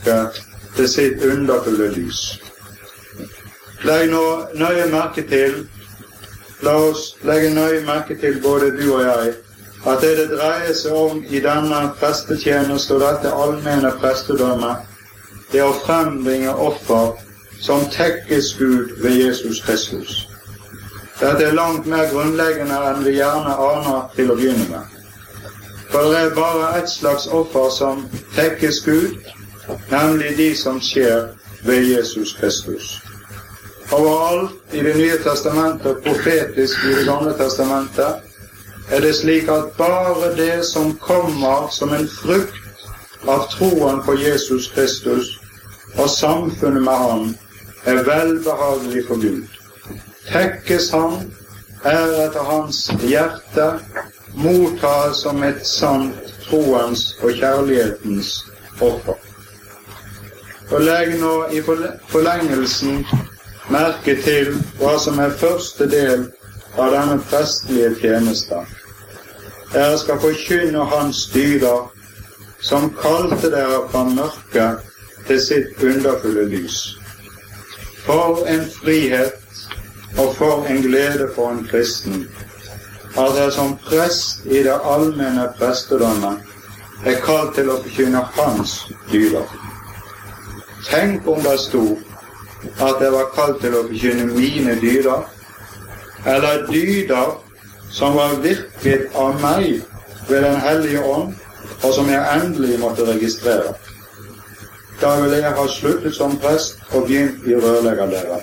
mørke til sitt underfulle lys. Legg nå nøye merke til, la oss legge nøye merke til, både du og jeg, at det dreier seg om i denne prestetjeneste og dette allmenne prestedømme, det å frembringe offer som tekkes Gud ved Jesus Kristus. Dette langt mer grunnleggende enn vi gjerne aner til å begynne med. For det bare et slags offer som tekkes Gud, nemlig de som skjer ved Jesus Kristus. Overalt i Det nye testamentet og profetisk i Det gamle testamentet det slik at bare det som kommer som en frukt av troen på Jesus Kristus og samfunnet med ham, velbehagelig for Gud. Tekkes han, etter hans hjerte, mottas som et sant troens og kjærlighetens offer. Og legg nå i forlengelsen merke til hva som første del av denne prestelige tjeneste. Dere skal forkynne hans dyder, som kalte dere fra mørket til sitt underfulle lys. For en frihet og for en glede for en kristen, at jeg som prest i det allmenne prestedømmet kalt til å forkynne hans dyder. Tenk om det stod at jeg var kalt til å forkynne mine dyder, eller dyder som var virket av meg ved Den hellige ånd, og som jeg endelig måtte registrere. Da ville jeg ha sluttet som prest og begynt i rørleggerlære.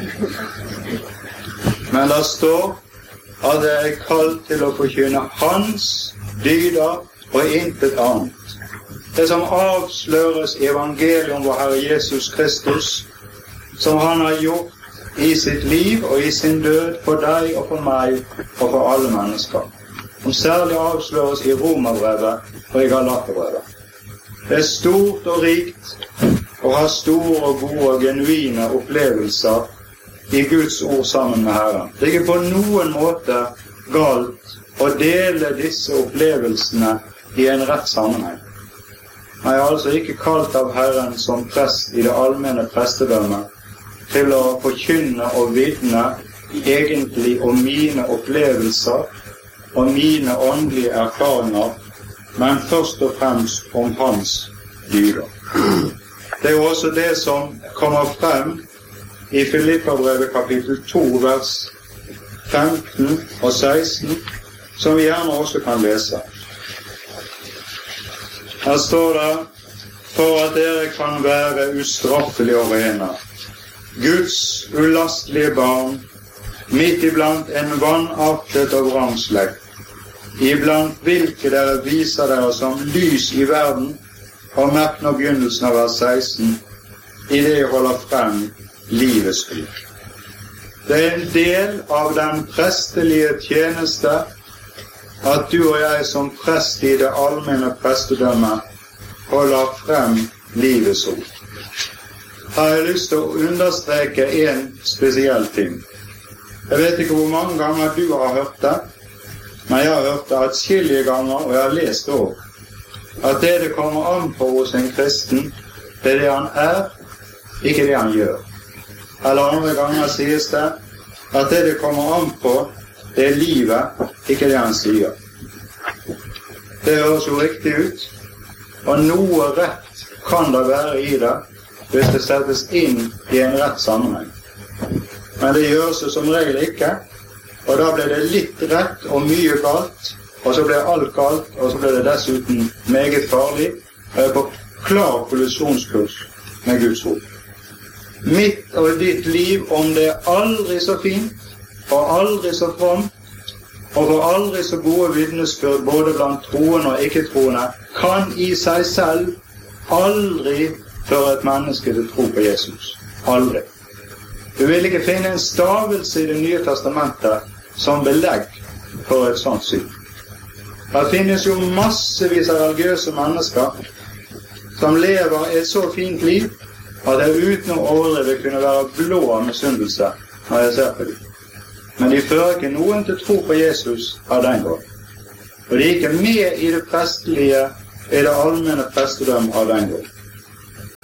Men det står at jeg kalt til å forkynne hans dyder og intet annet. Det som avsløres i evangeliet om vår Herre Jesus Kristus, som han har gjort i sitt liv og i sin død for deg og for meg og for alle mennesker. Som særlig avsløres i Romerbrevet og i Galaterbrevet. Det stort og rikt å ha store og gode og genuine opplevelser i Guds ord sammen med Herren. Det ikke på noen måte galt å dele disse opplevelsene i en rett sammenheng. Jeg er altså ikke kalt av Herren som prest i det allmenne prestedømmet til å forkynne og vitne egentlig om mine opplevelser og mine åndelige erfaringer, men først og fremst om hans dyder. Det er også det som kommer frem i Filipperbrevet kapittel 2, vers 15 og 16, som vi gjerne også kan lese. Her står det: for at dere kan være ustraffelige og rene, Guds ulastelige barn, midt iblant en vanartet og vrangslekt, iblant hvilke dere viser dere som lys i verden, og merk nå begynnelsen av vers 16, i det jeg holder frem livets bud. Det er en del av den prestelige tjeneste at du og jeg som prest i det allmenne prestedømmet holder frem livets ord. Her har jeg lyst til å understreke en spesiell ting. Jeg vet ikke hvor mange ganger du har hørt det, men jeg har hørt det atskillige ganger, og jeg har lest det også, at det kommer an på hos en kristen, det er det han er, ikke det han gjør. Eller andre ganger sies det at det kommer an på, det er livet, ikke det han sier. Det høres jo riktig ut, og noe rett kan det være i det, hvis det settes inn i en rett sammenheng. Men det gjøres det som regel ikke, og da blir det litt rett og mye galt, og så blir alt galt, og så blir det dessuten meget farlig, og er på klar kollisjonskurs med Guds ord. Mitt og ditt liv, om det er aldri så fint, og aldri så fromt, og for aldri så gode vitnesbyrd både blant troende og ikke-troende, kan i seg selv aldri føre et menneske til tro på Jesus. Aldri. Du vil ikke finne en stavelse i Det nye testamentet som belegg for et sånt syn. Det finnes jo massevis av religiøse mennesker som lever et så fint liv at jeg uten å overdrive kunne være blå av misunnelse når jeg ser på dem. Men de fører ikke noen til tro på Jesus av den grunn. Og de er ikke med i det prestelige, i det allmenne prestedømmet av den grunn.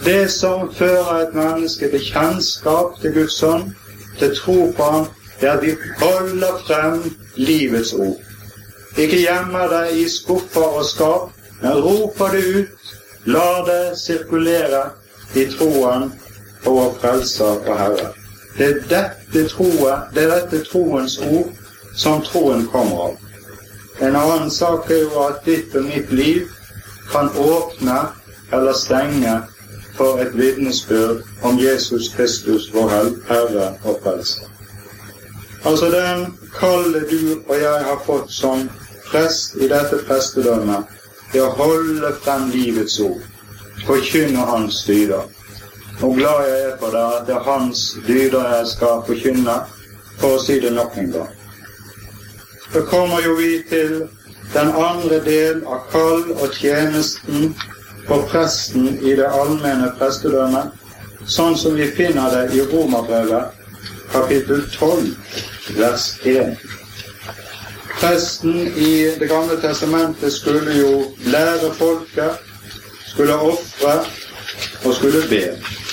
Det som fører et menneske til kjennskap til Guds ånd, til tro på ham, det er at vi holder frem livets ord. Ikke gjemmer det i skuffer og skap, men roper det ut, lar det sirkulere i troen på vår frelser og Herre. Det er dette troens ord som troen kommer av. En annen sak er jo at ditt og mitt liv kan åpne eller stenge for et vitnesbyrd om Jesus Kristus, vår Herre og frelser. Altså den kallet du og jeg har fått som prest i dette prestedømmet, det å holde frem livets ord, forkynne hans dyder. Og glad jeg er for det, at det er hans dyder jeg skal forkynne, for å si det nok en gang. Så kommer jo vi til den andre del av kall og tjenesten for presten i det allmenne prestedømmet, sånn som vi finner det i Romerbrevet, kapittel 12, vers 1. Presten i Det gamle testamentet skulle jo lære folket, skulle ofre og skulle be.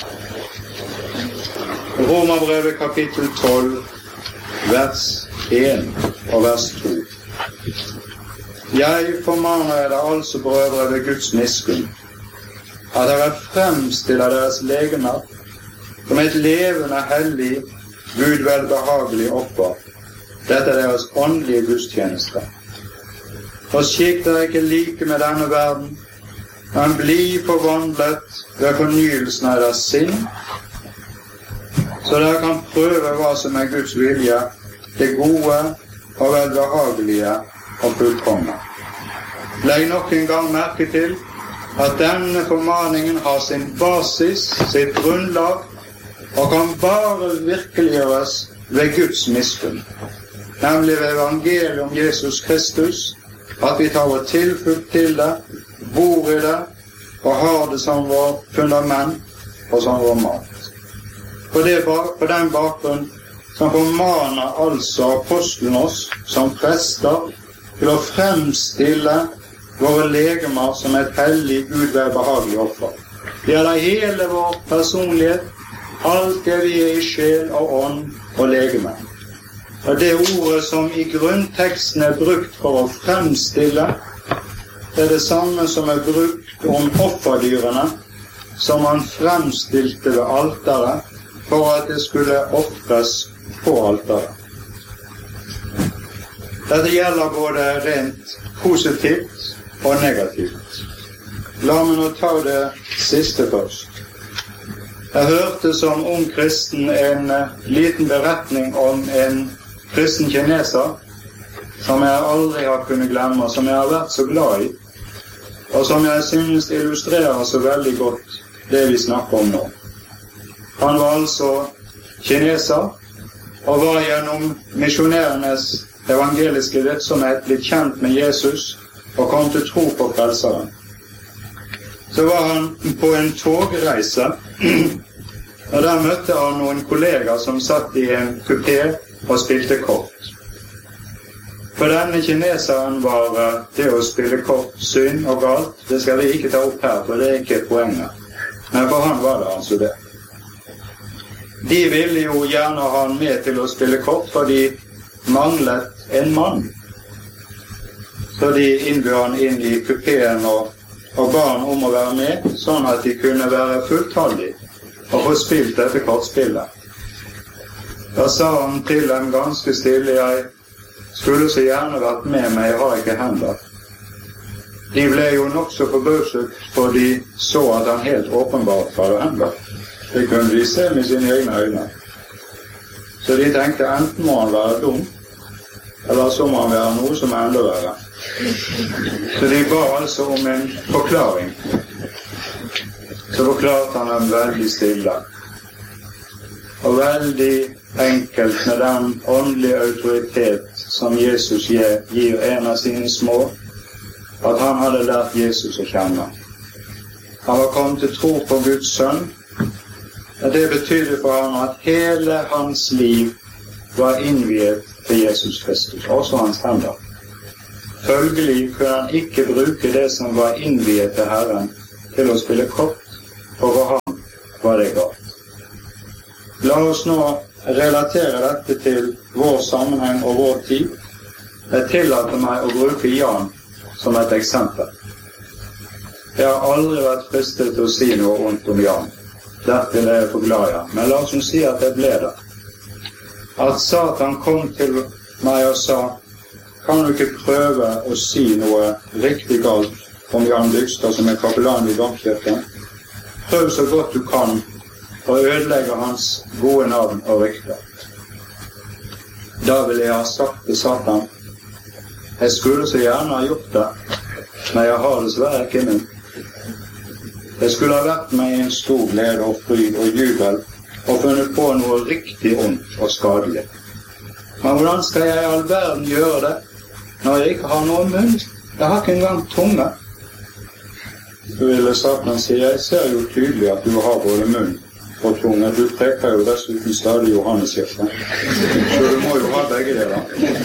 Romerbrevet kapittel 12, vers 1 og vers 2. Jeg formaner dere altså, brødre, ved Guds miskunn, at dere fremstiller deres legemer som et levende, hellig, Gud velbehagelig offer. Dette er deres åndelige gudstjeneste. Og skikk dere ikke like med denne verden, men bli forvandlet ved fornyelsen av deres sinn, så dere kan prøve hva som er Guds vilje, det gode og velbehagelige og fullkomne. Legg nok en gang merke til at denne formaningen har sin basis, sitt grunnlag, og kan bare virkeliggjøres ved Guds miskunn, nemlig ved evangeliet om Jesus Kristus, at vi tar vår tilflukt til det, bor i det og har det som vår fundament og som vår mat. På den bakgrunn som formaner altså apostelen oss som prester til å fremstille våre legemer som et hellig, Gud velbehagelig offer. Det gjelder hele vår personlighet, alt det vi er i sjel og ånd og legeme. Og det ordet som i grunnteksten er brukt for å fremstille, det er det samme som er brukt om offerdyrene, som man fremstilte ved alteret, for at det skulle ofres på alteret. Dette gjelder både rent positivt og negativt. La meg nå ta det siste først. Jeg hørte som ung kristen en liten beretning om en kristen kineser som jeg aldri har kunnet glemme, som jeg har vært så glad i, og som jeg synes illustrerer så veldig godt det vi snakker om nå. Han var altså kineser, og var gjennom misjonærenes evangeliske virksomhet blitt kjent med Jesus og kom til tro på frelseren. Så var han på en togreise, og der møtte han noen kolleger som satt i en kupé og spilte kort. For denne kineseren var det å spille kort synd og galt. Det skal vi ikke ta opp her, for det er ikke poenget. Men for han var det altså det. De ville jo gjerne ha han med til å spille kort, for de manglet en mann. Så de innbød han inn i kupéen og ba han om å være med, sånn at de kunne være fulltallige og få spilt dette kortspillet. Da sa han til dem ganske stille: jeg skulle så gjerne vært med, men jeg har ikke hender. De ble jo nok så forbauset, for de så at han helt åpenbart hadde hender. Det kunne de se med sine egne øyne. Så de tenkte enten må han være dum, eller så må han være noe som er enda verre. Så de ba altså om en forklaring. Så forklarte han dem veldig stille og veldig enkelt, med den åndelige autoritet som Jesus gir en av sine små, at han hadde lært Jesus å kjenne. Han var kommet til tro på Guds sønn. Det betydde for ham at hele hans liv var innviet til Jesus Kristus, også hans hender. Følgelig kunne han ikke bruke det som var innviet til Herren, til å spille kort, for å ha La oss nå relatere dette til vår sammenheng og vår tid. Jeg tillater meg å bruke Jan som et eksempel. Jeg har aldri vært fristet til å si noe ondt om Jan. Dertil er jeg for glad i ham. Men la oss si at jeg ble det. At Satan kom til meg og sa, kan du ikke prøve å si noe riktig galt om Jan Bygstad som er kapellan i domkirken? Prøv så godt du kan å ødelegge hans gode navn og rykte. Da ville jeg ha sagt til Satan, jeg skulle så gjerne ha gjort det, men jeg har dessverre ikke min. Jeg skulle ha vært med i en stor glede og fryd og jubel og funnet på noe riktig ondt og skadelig. Men hvordan skal jeg i all verden gjøre det når jeg ikke har noen munn? Jeg har ikke engang tunge. Så ville Satan si, jeg ser jo tydelig at du har både munn og tunge. Du preker jo dessuten stadig Johanneskirken. Så du må jo ha begge deler.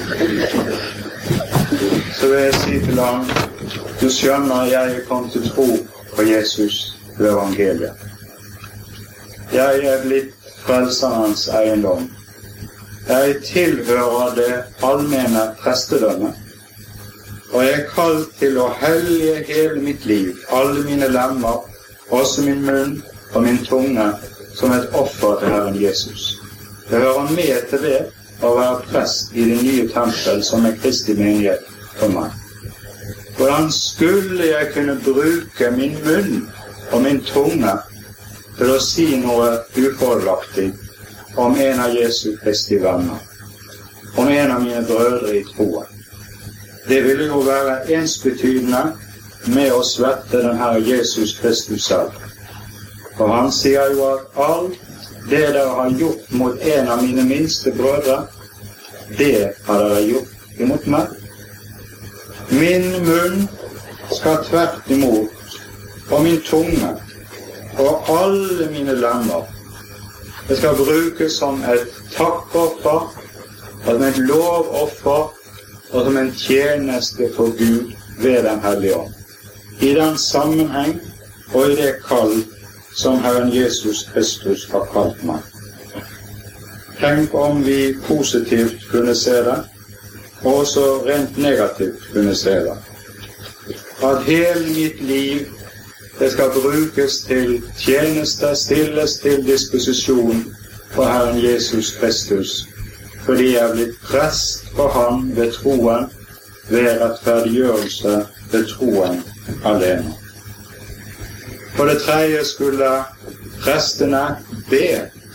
Så vil jeg si til ham, du skjønner, jeg er kommet til tro på Jesus ved evangeliet. Jeg er blitt frelserens eiendom. Jeg tilhører det allmenne prestedømme, og jeg er kalt til å hellige hele mitt liv, alle mine lemmer, også min munn og min tunge, som et offer til Herren Jesus. Jeg hører med til det å være prest i det nye tempel som er Kristi menighet for meg. Hvordan skulle jeg kunne bruke min munn og min tunge til å si noe ufordelaktig om en av Jesu Kristi venner, om en av mine brødre i troen? Det ville jo være ensbetydende med å svette den Herre Jesus Kristus selv. For han sier jo at alt det dere har gjort mot en av mine minste brødre, det har dere gjort imot meg. Min munn skal tvert imot, og min tunge, og alle mine lemmer, det skal brukes som et takkoffer, som et lovoffer, og som en tjeneste for Gud ved den hellige ånd. I den sammenheng og i det kall som Herren Jesus Kristus har kalt meg. Tenk om vi positivt kunne se det, og også rent negativt kunne se det. At hele mitt liv, det skal brukes til tjeneste, stilles til disposisjon for Herren Jesus Kristus, fordi jeg er blitt prest for ham ved troen, ved rettferdiggjørelse ved troen alene. For det tredje skulle prestene be.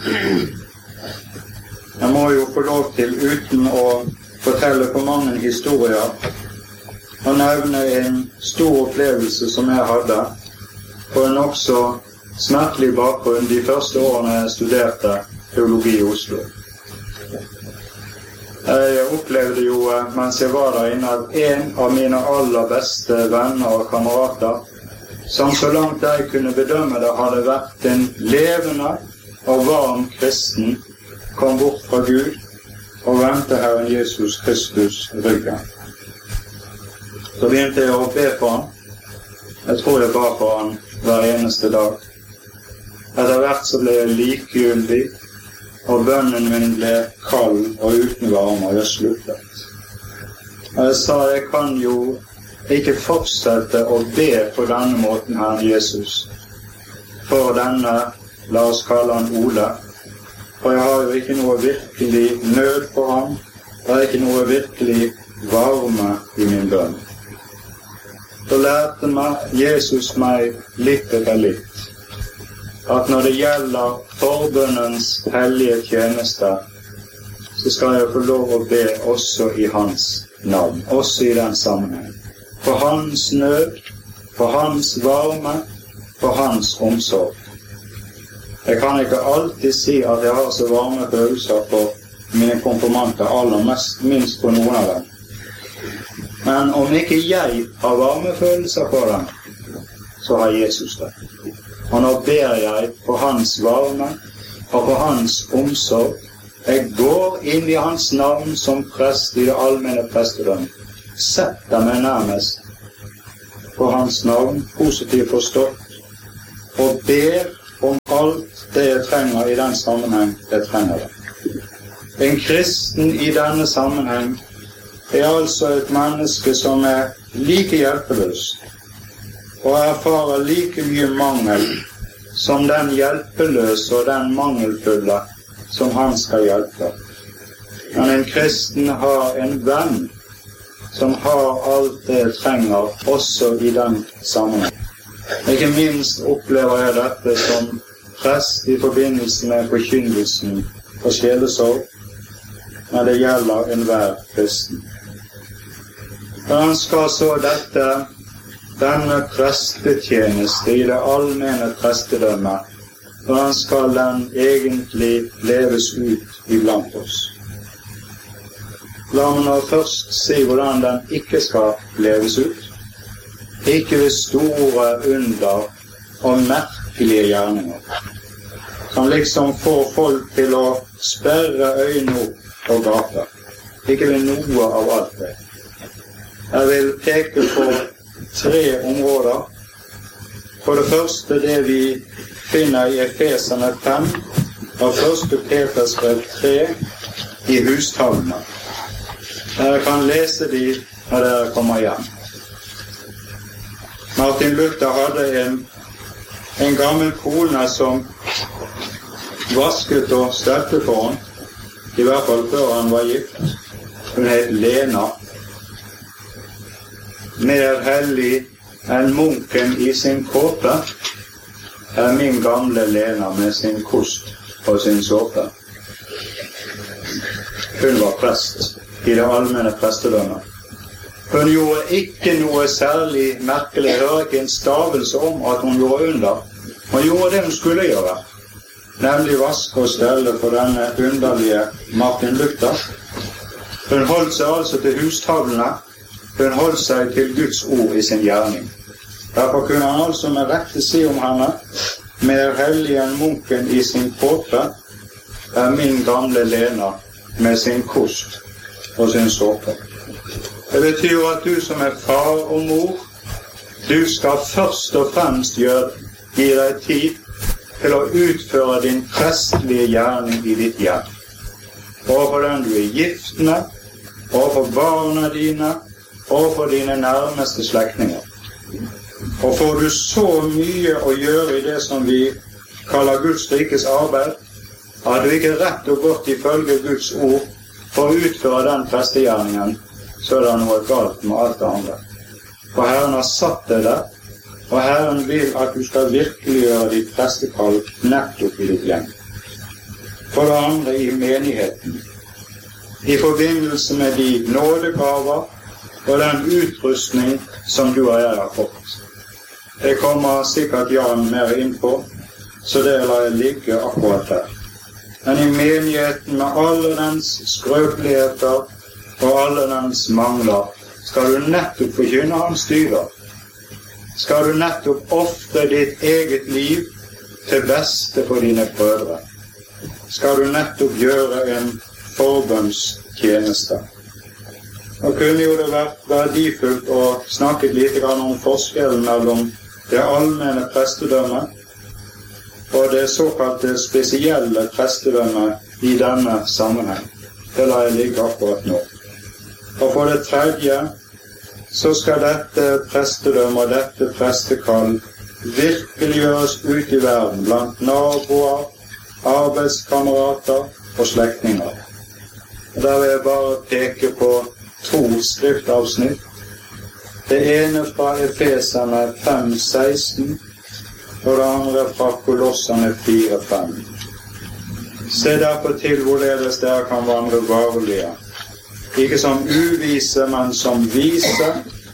Jeg må jo få lov til, uten å fortelle for mange historier, og nevne en stor opplevelse som jeg hadde på en også smertelig bakgrunn de første årene jeg studerte teologi i Oslo. Jeg opplevde jo, mens jeg var der inne, at en av mine aller beste venner og kamerater, som så langt jeg kunne bedømme det, hadde vært en levende og varm kristen, kom bort fra Gud og vendte Herren Jesus Kristus ryggen. Så begynte jeg å be for han. Jeg tror jeg ba for han hver eneste dag. Etter hvert så ble jeg likegyldig, og bønnen min ble kald og uten varme, og jeg sluttet. Og jeg sa, jeg kan jo ikke fortsette å be på denne måten, Herren Jesus, for denne, la oss kalle han Ole, for jeg har jo ikke noe virkelig nød for ham, jeg har ikke noe virkelig varme i min bønn. Så lærte Jesus meg litt etter litt, at når det gjelder forbønnens hellige tjeneste, så skal jeg få lov å be også i hans navn, også i den sammenheng. For hans nød, for hans varme, for hans omsorg. Jeg kan ikke alltid si at jeg har så varme følelser for mine konfirmanter, aller minst på noen av dem. Men om ikke jeg har varme følelser for dem, så har Jesus det. Og nå ber jeg for hans varme og for hans omsorg. Jeg går inn i hans navn som prest i det allmenne prestedømmet. Setter meg nærmest på hans navn, positivt forstått, og ber om alt det jeg trenger i den sammenheng jeg trenger det. En kristen i denne sammenheng altså et menneske som like hjelpeløs og erfarer like mye mangel som den hjelpeløse og den mangelfulle som han skal hjelpe. Men en kristen har en venn som har alt det jeg trenger også i den sammenheng. Ikke minst opplever jeg dette som prest i forbindelse med forkynnelsen og sjelesorg når det gjelder enhver kristen. Når han skal så denne prestetjeneste i det allmenne prestedømmet, når han skal den egentlig leves ut iblant oss. La meg nå først si hvordan den ikke skal leves ut. Ikke ved store under og merkelige gjerninger, som liksom får folk til å sperre øynene opp og gape. Ikke ved noe av alt det. Jeg vil peke på 3 områder. For det første det vi finner i Efeserne 5 og 1. Peters brev 3 i hustallene. Dere kan lese de når dere kommer hjem. Martin Luther hadde en gammel kone som vasket og stelte for ham, i hvert fall før han var gift. Hun het Lena. Mer hellig enn munken i sin kåpe min gamle Lena med sin kost og sin såpe. Hun var prest i det allmenne prestedømmet. Hun gjorde ikke noe særlig merkelig. Jeg hører ikke en stavelse om at hun gjorde under. Hun gjorde det hun skulle gjøre, nemlig vaske og stelle for denne underlige Martin Luther. Hun holdt seg altså til hustavlene. Hun holdt seg til Guds ord i sin gjerning. Derfor kunne han altså med rette si om henne: mer hellig enn munken i sin kåpe min gamle Lena med sin kost og sin såpe. Det betyr at du som far og mor, du skal først og fremst gi deg tid til å utføre din prestlige gjerning i ditt hjem. Overfor den du gift med, overfor barna dine, overfor dine nærmeste slektninger. Og får du så mye å gjøre i det som vi kaller Guds rikes arbeid, at du ikke rett og godt ifølge Guds ord for å utføre den prestegjerningen, så det noe galt med alt det andre. For Herren har satt deg der, og Herren vil at du skal virkeliggjøre ditt prestekall nettopp i ditt hjem. For det andre i menigheten, i forbindelse med de nådegaver og den utrustning som du og jeg har fått. Det kommer sikkert Jan mer inn på, så det lar jeg ligge akkurat der. Men i menigheten med alle dens skrøpeligheter og alle dens mangler, skal du nettopp forkynne hans dyder. Skal du nettopp ofre ditt eget liv til beste for dine brødre. Skal du nettopp gjøre en forbønnstjeneste. Nå kunne jo det vært verdifullt å snakke litt om forskjellen mellom det allmenne prestedømmet og det såkalte spesielle prestedømmet i denne sammenheng. Det lar jeg ligge akkurat nå. Og for det tredje, så skal dette prestedømme og dette prestekall virkeliggjøres ut i verden blant naboer, arbeidskamerater og slektninger. Og der vil jeg bare peke på 2 skriftavsnitt. Det ene fra Efeserne 5:16 og det andre fra Kolosserne 4:5. Se derfor til hvorledes dere kan vandre varlige, ikke som uvise, men som vise,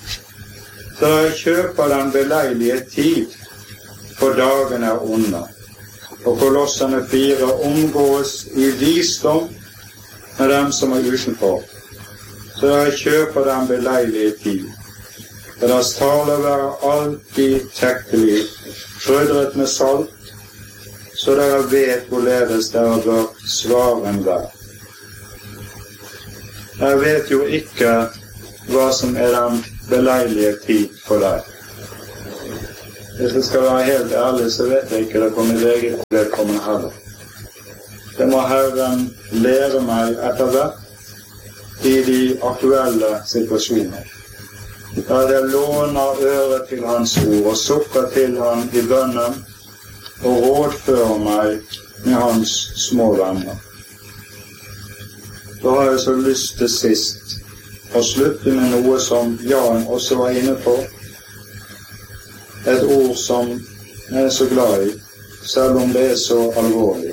så dere kjøper den beleilige tid, for dagen onde. Og Kolosserne 4: omgås i visdom med dem som utenfor, så dere kjøper den beleilige tid. Og deres tale være alltid tekkelig, krydret med salt, så dere vet hvorledes dere bør svare enhver. Jeg vet jo ikke hva som den beleilige tid for deg. Hvis jeg skal være helt ærlig, så vet jeg ikke det på mitt eget vedkommende heller. Det må Herren lære meg etter hvert i de aktuelle situasjoner. Da jeg låner øret til hans ord og sukker til han i bønnen og rådfører meg med hans små venner. Da har jeg så lyst til sist å slutte med noe som Jan også var inne på. Et ord som jeg er så glad i, selv om det er så alvorlig.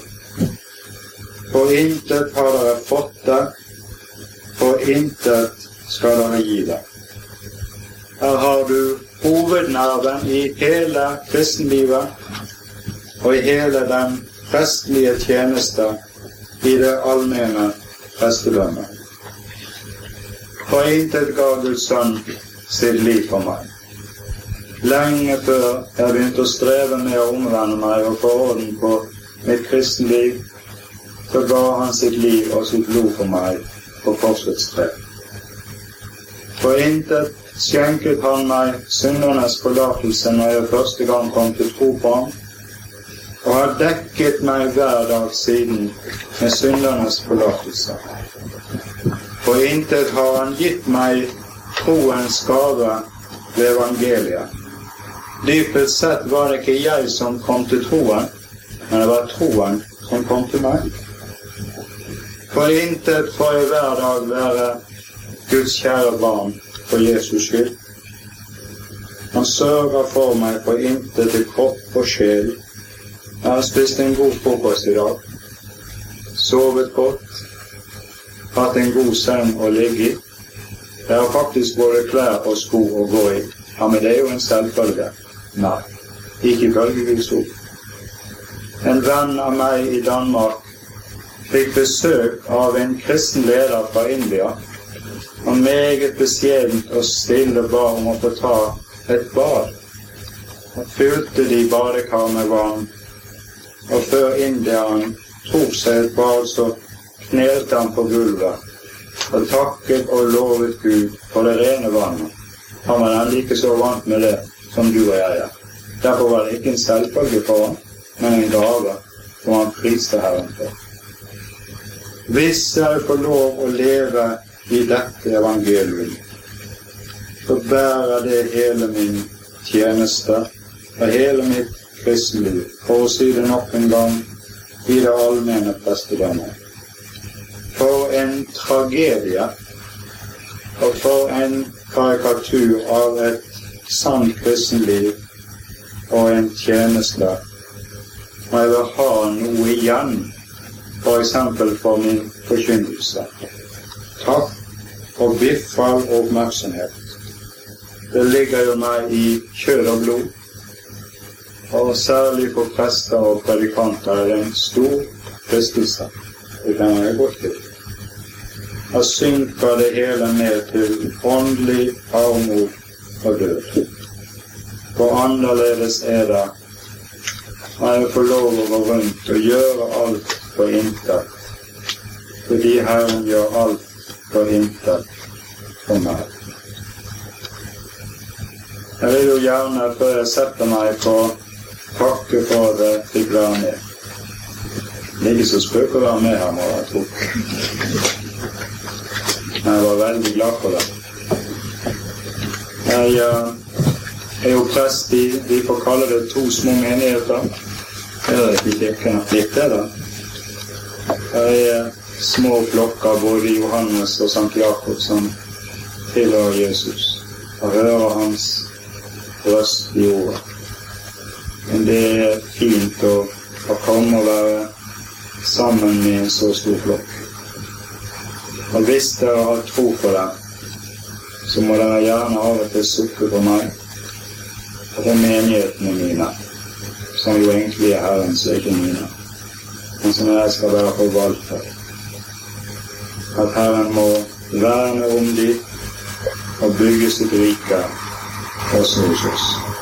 For intet har dere fått det, for intet skal dere gi det. Her har du hovednerven i hele kristenlivet og i hele den prestelige tjeneste i det allmenne prestedømmet. For intet ga Guds sønn sitt liv for meg. Lenge før jeg begynte å streve med å omvende meg og få orden på mitt kristenliv, så ga han sitt liv og sitt blod for meg på korsets tre. For intet skjenket han meg syndernes forlatelse når jeg første gang kom til tro på ham, og har dekket meg hver dag siden med syndernes forlatelse. For intet har han gitt meg troens gave ved evangeliet. Dypest sett var det ikke jeg som kom til troen, men det var troen som kom til meg. For intet får jeg hver dag være Guds kjære barn for Jesus skyld. Han sørger for meg for intet til kropp og sjel. Jeg har spist en god frokost i dag, sovet godt, hatt en god seng å ligge i. Jeg har faktisk både klær og sko å gå i. Ja, men det er jo en selvfølge. Nei, ikke ifølge Guds ord. En venn av meg i Danmark fikk besøk av en kristen leder fra India. Han meget beskjedent og stille ba om å få ta et bad. Han fylte de badekar med vann, og før indieren tok seg et bad, så knelte han på gulvet og takket og lovet Gud for det rene vannet. Han var nemlig ikke så vant med det som du og jeg er. Derfor var det ikke en selvfølge for ham, men en gave som han priste Herren for. Hvis jeg får lov å leve i dette evangelium, så bærer det hele min tjeneste og hele mitt kristenliv, for å si det nok en gang, i det allmenne prestedømmet. For en tragedie, og for en karikatur av et sant kristenliv og en tjeneste. Og jeg vil ha noe igjen, for eksempel for min forkynnelse. Takk og bifall og oppmerksomhet. Det ligger jo meg i kjød og blod, og særlig for prester og predikanter er det en stor fristelse. Det kan jeg godt til. Da synker det hele ned til åndelig armod og død. For annerledes er det når jeg får lov å gå rundt og gjøre alt for intet, fordi Herren gjør alt for intet for meg. Jeg vil jo gjerne, før jeg setter meg på, takke for det fikk være med. Det er ikke så spøk å være med her, må jeg tro. Men jeg var veldig glad for det. Jeg er jo prest i, vi får kalle det 2 små menigheter. Det er ikke kirken litt det da. Det er små flokker, både Johannes og Sankt Jakob, som tilhører Jesus, og hører hans røst i ordet. Men det er fint å komme og være sammen med en så stor flokk. Og hvis dere har tro på det, så må dere gjerne av og til sukke på meg og på menighetene mine, som jo egentlig er Herrens og ikke mine, men som jeg skal være forvalgt for. At Herren må verne om de og bygge sitt rike også hos oss.